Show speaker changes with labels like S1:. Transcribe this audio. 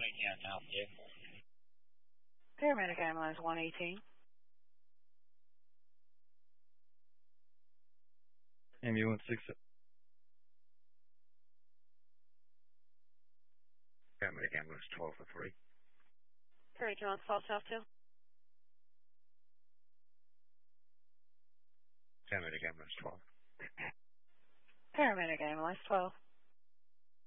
S1: Paramedic ambulance 118.
S2: Ambulance 6.
S3: Paramedic ambulance 12 for 3.
S1: Perry Jones, Falls South 2.
S3: Paramedic ambulance 12.
S1: Paramedic ambulance 12.